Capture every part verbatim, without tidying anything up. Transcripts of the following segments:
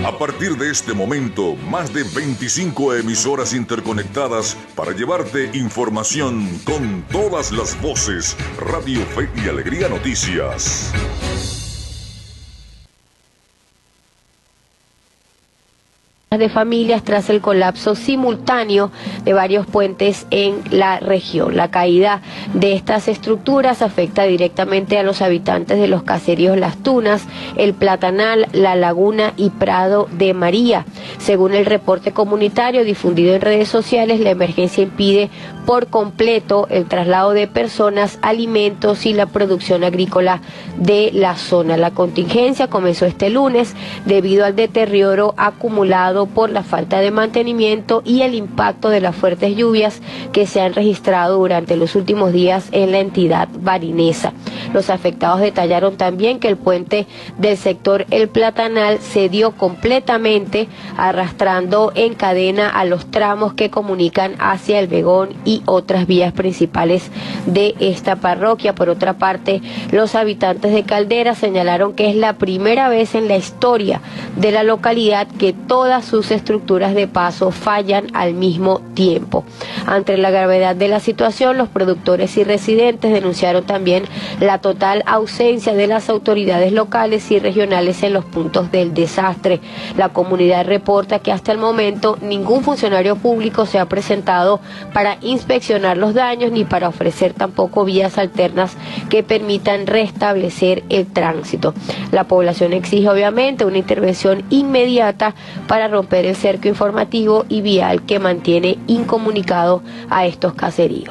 A partir de este momento, más de veinticinco emisoras interconectadas para llevarte información con todas las voces. Radio Fe y Alegría Noticias. De familias tras el colapso simultáneo de varios puentes en la región. La caída de estas estructuras afecta directamente a los habitantes de los caseríos Las Tunas, El Platanal, La Laguna y Prado de María. Según el reporte comunitario difundido en redes sociales, la emergencia impide por completo el traslado de personas, alimentos y la producción agrícola de la zona. La contingencia comenzó este lunes debido al deterioro acumulado por la falta de mantenimiento y el impacto de las fuertes lluvias que se han registrado durante los últimos días en la entidad barinesa. Los afectados detallaron también que el puente del sector El Platanal cedió completamente, arrastrando en cadena a los tramos que comunican hacia El Vegón y otras vías principales de esta parroquia. Por otra parte, los habitantes de Caldera señalaron que es la primera vez en la historia de la localidad que todas sus estructuras de paso fallan al mismo tiempo. Ante la gravedad de la situación, los productores y residentes denunciaron también la total ausencia de las autoridades locales y regionales en los puntos del desastre. La comunidad reporta que hasta el momento ningún funcionario público se ha presentado para inspeccionar los daños ni para ofrecer tampoco vías alternas que permitan restablecer el tránsito. La población exige obviamente una intervención inmediata para romper el cerco informativo y vial que mantiene incomunicado a estos caseríos.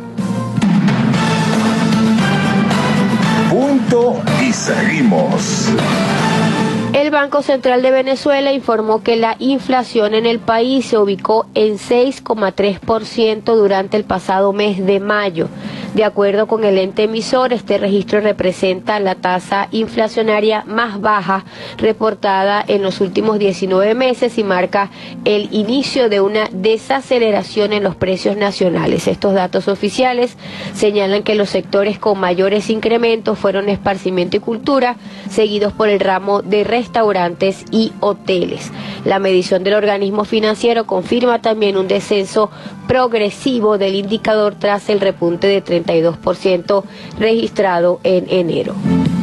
Punto y seguimos. El Banco Central de Venezuela informó que la inflación en el país se ubicó en seis coma tres por ciento durante el pasado mes de mayo. De acuerdo con el ente emisor, este registro representa la tasa inflacionaria más baja reportada en los últimos diecinueve meses y marca el inicio de una desaceleración en los precios nacionales. Estos datos oficiales señalan que los sectores con mayores incrementos fueron esparcimiento y cultura, seguidos por el ramo de restaurantes y hoteles. La medición del organismo financiero confirma también un descenso progresivo del indicador tras el repunte de treinta y dos por ciento registrado en enero.